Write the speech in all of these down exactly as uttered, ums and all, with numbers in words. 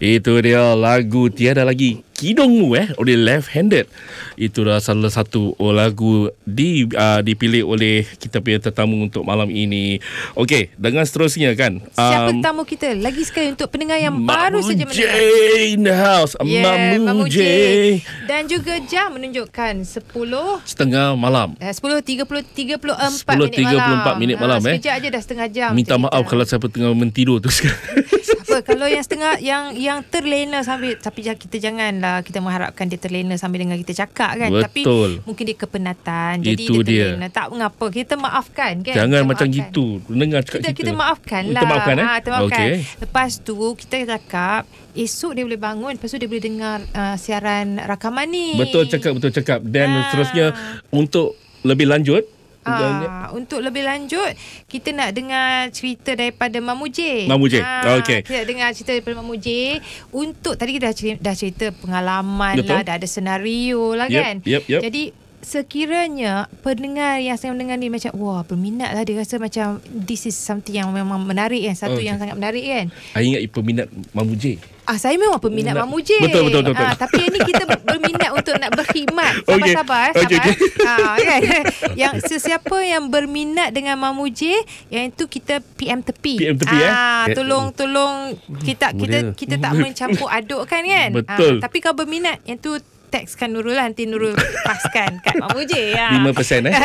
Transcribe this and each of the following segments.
Itu dia lagu Tiada Lagi Kidungmu eh oleh Left Handed. Itu adalah salah satu oh, lagu di uh, dipilih oleh kita punya tetamu untuk malam ini. Okey, dengan seterusnya kan. Siapa Um, tetamu kita? Lagi sekali untuk pendengar yang Mak baru Mu saja J mendengar. in the house. Yeah, Mak Mu Mak Mu J. J. Dan juga jam menunjukkan sepuluh Setengah malam. Eh, sepuluh tiga puluh tiga puluh empat sepuluh minit tiga puluh empat malam. minit malam, ha, eh. Sekejap aja dah setengah jam. Minta cerita. maaf kalau siapa tengah mentidur tu sekarang. Apa, kalau yang setengah yang yang terlena sambil, tapi kita janganlah kita mengharapkan dia terlena sambil dengar kita cakap kan. Betul. Tapi mungkin dia kepenatan, jadi Itu dia dia. terlena. Tak mengapa, kita maafkan kan. Jangan kita macam maafkan. gitu. Dengar cakap Kita, kita. kita maafkan lah. Kita maafkan eh. Ha, kita maafkan. Okey. Lepas tu kita cakap esok dia boleh bangun, lepas tu dia boleh dengar uh, siaran rakaman ni. Betul cakap, betul cakap. Dan Ah. seterusnya untuk lebih lanjut. Ah, untuk lebih lanjut, kita nak dengar cerita daripada Mak Mu J. Mak Mu J. Ah, Okey. Kita nak dengar cerita daripada Mak Mu J. Untuk tadi kita dah cerita, dah cerita pengalaman Betul. lah, dah ada senario lah Yep, kan. yep, yep. Jadi sekiranya pendengar yang sedang mendengar ni macam wah berminat lah, dia rasa macam this is something yang memang menarik kan, satu Okey. yang sangat menarik kan. I ingat peminat Mak Mu J. Ah, saya memang peminat Mak Mu J. Betul, betul, betul, betul. Ah, tapi ini kita ber- berminat untuk nak berkhidmat. Okey. Sabar-sabar eh, sabar. Okey, okey. Ah, kan? Yang sesiapa yang berminat dengan Mak Mu J, yang itu kita P M tepi. P M tepi, eh? ah, tolong tolong kita kita Mudah. kita tak mencampur adukkan kan. Betul. Ah, tapi kalau berminat, yang tu tekskan Nurul lah, nanti Nurul paskan kat Mak Mu J. Ya. lima peratus eh.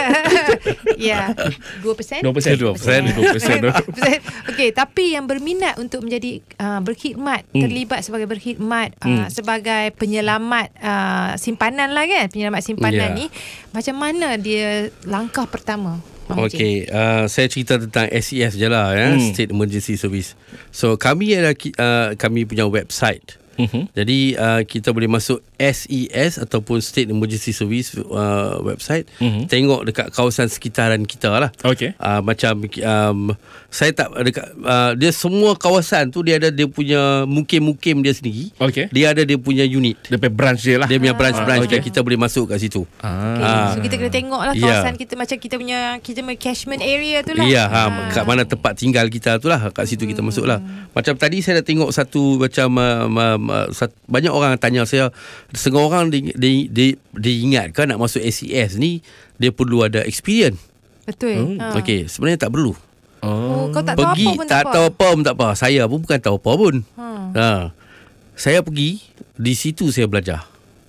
Ya, dua peratus. dua peratus. dua peratus. dua peratus. Okey, tapi yang berminat untuk menjadi uh, berkhidmat, Hmm. terlibat sebagai berkhidmat, Hmm. uh, sebagai penyelamat uh, simpanan lah kan, penyelamat simpanan Ya. ni, macam mana dia langkah pertama? Mak Mu J? Okey, uh, saya cerita tentang S E S je lah ya, Hmm. State Emergency Service. So kami ada uh, kami punya website. Mhm. Jadi uh, kita boleh masuk S E S ataupun State Emergency Service uh, website, Mhm. tengok dekat kawasan sekitaran kita lah. Okey. Uh, macam um, saya tak dekat uh, dia semua kawasan tu dia ada dia punya mukim-mukim dia sendiri. Okey. Dia ada dia punya unit. Dia punya branch dia lah. Dia punya branch-branch okey. dan kita boleh masuk kat situ. Okay. Ah. So kita kena tengok lah Ya. kawasan kita, macam kita punya kita punya catchment area tu lah. Ya, ha, kat mana tempat tinggal kita tu lah, kat situ kita masuk lah. Macam tadi saya dah tengok satu macam uh, uh, uh, sat, banyak orang tanya saya, setengah orang dia, dia, dia, dia ingat kan nak masuk S E S ni dia perlu ada experience. Betul. Hmm. Ha. Okey, sebenarnya tak perlu. Oh, kau tak tahu Pergi apa pun tak apa. tahu apa pun tak apa. Saya pun bukan tahu apa pun. Ha. Ha. Saya pergi di situ saya belajar.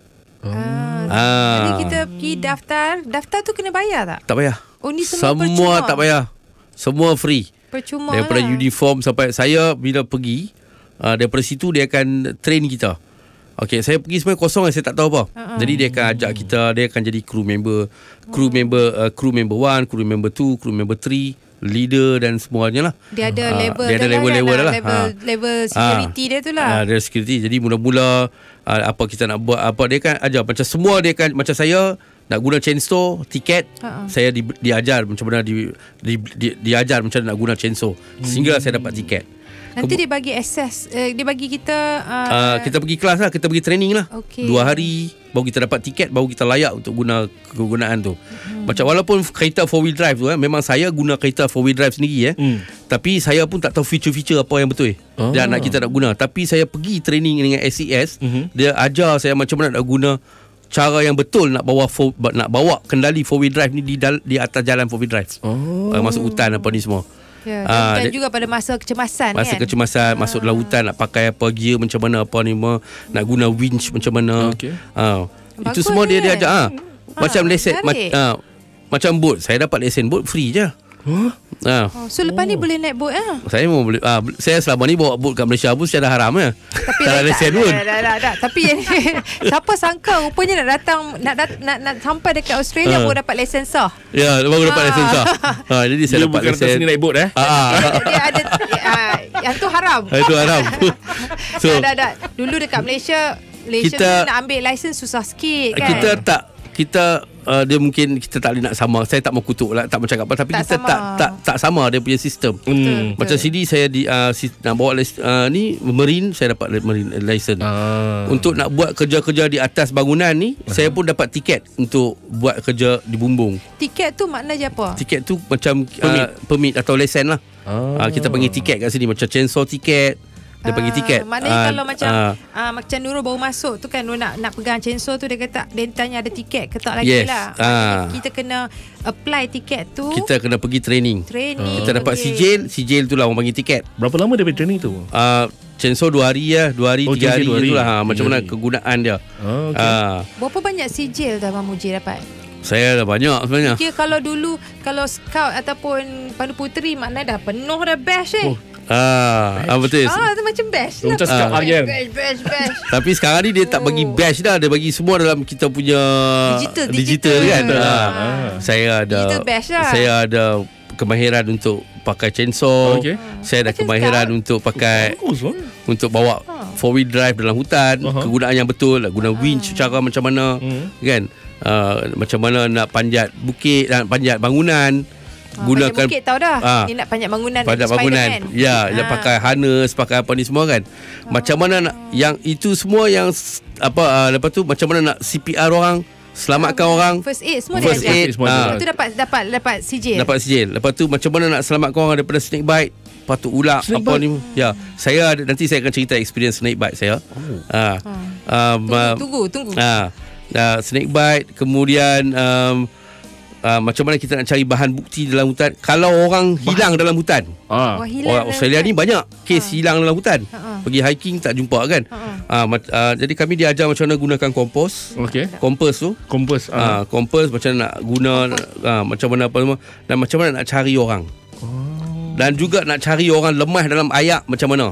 Ah. Ah. Jadi kita pergi daftar. Daftar tu kena bayar tak? Tak payah. Oh, ni semua, Semua percuma. tak payah. Semua free. Percuma Daripada lah. uniform sampai saya bila pergi, uh, daripada situ dia akan train kita. Okey, saya pergi sebenarnya kosong, saya tak tahu apa. Uh-uh. Jadi dia akan ajak kita, dia akan jadi crew member, crew member, uh, crew member one, crew member two, crew member three, leader dan semuanya lah. Dia ada Ah, level dia ada dia lah level-level kan, dah lah. level, Ah. level security dia tu lah. Ah, dia security. Jadi mula-mula uh, apa kita nak buat, apa dia kan ajar macam semua dia kan, macam saya nak guna chainsaw, tiket, Ha-ha. saya di, diajar macam mana di, di, di, diajar macam mana nak guna chainsaw sehingga saya dapat tiket. Nanti dia bagi access, uh, dia bagi kita uh, Uh, kita pergi kelas lah, kita pergi training lah. Okey. Dua hari baru kita dapat tiket, baru kita layak untuk guna kegunaan tu. Hmm. Macam walaupun kereta four wheel drive tu eh, memang saya guna kereta four wheel drive sendiri eh. Hmm. Tapi saya pun tak tahu feature-feature apa yang betul. Oh. Dan nak kita nak guna. Tapi saya pergi training dengan S E S, Mhm. dia ajar saya macam mana nak guna cara yang betul nak bawa four, nak bawa kendali four wheel drive ni di dal, di atas jalan four wheel drive. Oh. Uh, masuk hutan apa ni semua. ya, dan, Ah, dan dia- juga pada masa kecemasan Masa kan. kecemasan, masuk dalam hutan, nak pakai apa gear macam mana, apa ni, ma- nak guna winch macam mana. Okey. Ha. Itu Bagus semua dia kan? dia ajak. Ha. Macam Ha, lesen, ma- menarik. ha. macam boat. Saya dapat lesen boat free je. Huh? Ha. Oh, so lepas ni boleh naik boat ah. Saya mau boleh ah, saya selama ni bawa boat kat Malaysia pun secara haram ya. Tapi tak ada lesen pun. Dah, dah, dah, dah. Tapi yang siapa sangka rupanya nak datang nak dat, nak, nak sampai dekat Australia Ah. baru dapat lesen sah. Ya, baru dapat Ah. lesen sah. Ha, jadi saya Dia dapat bukan datang lesen. sini naik boat eh. Ha. Dia ada uh, yang tu haram. Itu haram. So dah, dah, dah. Dulu dekat Malaysia Malaysia Kita- tu nak ambil lesen susah sikit kan. kita tak kita uh, dia mungkin kita tak boleh nak sama. Saya tak mau kutuk lah, tak mau cakap apa, tapi Tak kita sama. tak tak tak sama dia punya sistem. Hmm. Macam sini saya di uh, si, nak bawa les, uh, ni marine, saya dapat marine license. Ah. Untuk nak buat kerja-kerja di atas bangunan ni, uh-huh. saya pun dapat tiket untuk buat kerja di bumbung. Tiket tu makna je apa? Tiket tu macam Permit. uh, permit atau lesen lah. Ah. Uh, kita panggil tiket kat sini macam chainsaw tiket, Dia bagi tiket. Maknanya Ah, kalau macam ah. uh, macam Nurul baru masuk tu kan, Nurul nak nak pegang chainsaw tu, dia kata dia tanya ada tiket ke tak lagi Yes. lah. Ah. Maknanya kita kena apply tiket tu. Kita kena pergi training. Training. Kita dapat okey. sijil, sijil tu lah orang bagi tiket. Berapa lama dia punya training tu? Uh, chainsaw dua hari lah, dua hari, Oh, tiga hari, chainsaw dua hari. itulah ha, macam Tiga mana hari. kegunaan dia. Ah, okey. Ah, Berapa banyak sijil dah Abang Muji dapat? saya dah banyak sebenarnya. Kira kalau dulu kalau scout ataupun pandu puteri, maknanya dah penuh dah bash eh. Oh, Ah, ah betul. Ah, tu macam bash lah. Macam scout Bash, lagi kan? Bash, bash, bash. Tapi sekarang ni dia tak bagi Oh. bash dah, dia bagi semua dalam kita punya Digital, digital, digital. kan. Ah. Ah. Saya ada Digital bash lah. saya ada kemahiran untuk pakai chainsaw. Okey. Saya ada Macam kemahiran scout. untuk pakai bagus lah. untuk bawa four wheel drive dalam hutan, Aha. kegunaan yang betul, guna winch cara macam mana, Hmm. kan? Uh, macam mana nak panjat bukit, nak panjat bangunan, Ah, gunakan panjat bukit tahu dah. Ah. Ni nak panjat bangunan, panjat nak bangunan. Spiderman. Ya, dia Ah. pakai harness, pakai apa ni semua kan. Macam mana nak yang itu semua yang s- apa uh, lepas tu macam mana nak C P R orang, selamatkan orang, First aid semua First dia ajar. aid, semua ah. dia Itu dapat dapat dapat sijil. dapat sijil. Lepas tu macam mana nak selamatkan orang daripada snake bite, patut ulak Snake apa bite? ni. Ya, saya ada, nanti saya akan cerita experience snake bite saya. Oh. Ah. Um, uh, Tunggu, tunggu, tunggu. Ah, uh, snake bite, kemudian um, uh, macam mana kita nak cari bahan bukti dalam hutan. Kalau orang hilang dalam hutan, Ah. Wah, hilang orang dalam Australia hutan. ni banyak kes hilang dalam hutan. Ha. Pergi hiking tak jumpa kan. Ha. Ah, mat- ah, jadi kami diajar macam mana gunakan kompos. Okey. Kompos tu. Kompos. Ah, Ah. kompos macam mana nak guna ah, macam mana apa semua, dan macam mana nak cari orang. Dan juga nak cari orang lemah dalam ayak macam mana.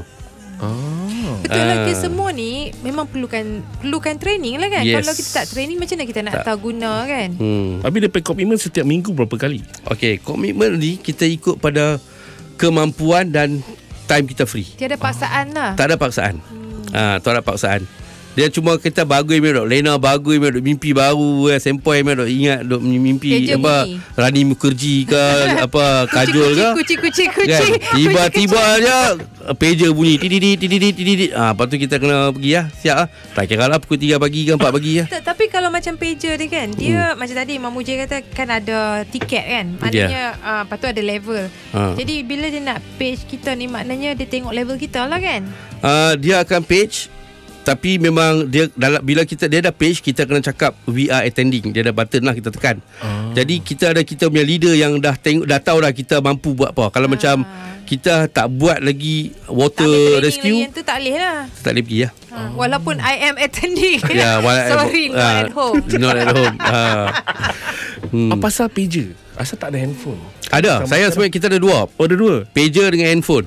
Ah. Betul lah, Ah. ke semua ni memang perlukan perlukan training lah kan. Yes. Kalau kita tak training, macam mana kita nak Tak. tahu guna kan. Hmm. Habis dia pay komitmen setiap minggu berapa kali? Okey, komitmen ni kita ikut pada kemampuan dan time kita free. Tiada paksaan lah. Tak ada paksaan. Ah, tak ada paksaan. Dia cuma kita bagui me dok. Lena bagui me dok mimpi baru, eh, sempoi me dok ingat dok mimpi Kerja apa bunyi. Rani Mukherjee ke apa Kajol ke. Kucing, kucing, kucing, Kan? kucing. Tiba-tiba aja pager bunyi tididit tididit tididit. Ah, lepas tu kita kena pergi lah. Siap ah. Tak kira lah pukul tiga pagi ke empat pagi lah. Tak, tapi kalau macam pager dia kan, dia hmm. macam tadi Imam Muji kata kan ada tiket kan. Maknanya uh, lepas tu ada level. Ha. Jadi bila dia nak page kita ni, maknanya dia tengok level kita lah kan. Uh, dia akan page, tapi memang dia dalam bila kita dia dah page, kita kena cakap we are attending. Dia dah button lah, kita tekan. Ah. Jadi kita ada kita punya leader yang dah tengok, dah tahu dah kita mampu buat apa. Kalau Ah. macam kita tak buat lagi Tak water ambil training lagi, rescue, yang tu tak boleh lah. tak boleh pergi lah. Ha. Walaupun I am attending. Ya, wala- Sorry, not ah, at home. Not at home. Ah. Hmm. Apa pasal pager? Asal tak ada handphone? Ada. Sama Saya sekarang. sebenarnya kita ada dua. Oh, ada dua. Pager dengan handphone.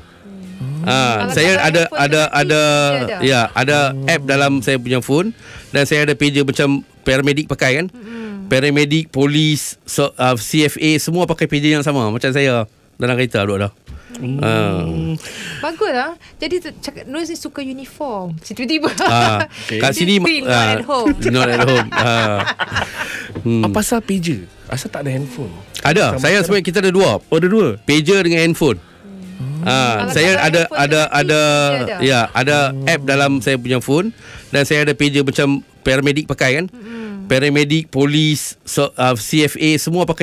Ah, Kalau saya tak ada ada handphone ada tu mesti ada dia ada. ya, ada app dalam saya punya phone, dan saya ada pager macam paramedic pakai kan. Hmm. Paramedic, polis, so, uh, C F A semua pakai pager yang sama macam saya dalam kereta duduk dah. Ah. Bagus lah. Jadi tu- cakap Nur ni suka uniform. Tiba-tiba. Ah, Okay. kat sini Feel not ah, at home. Not at home. Ah. Hmm. Apa pasal pager? Asal tak ada handphone? Ada. Sama Saya sekarang. sebenarnya kita ada dua. Oh, ada dua. Pager dengan handphone. Ah, Kalau saya tak ada ada handphone ada tu mesti ada dia ada. ya, ada app dalam saya punya phone, dan saya ada pager macam paramedic pakai kan. Paramedic, polis, so, uh, C F A semua pakai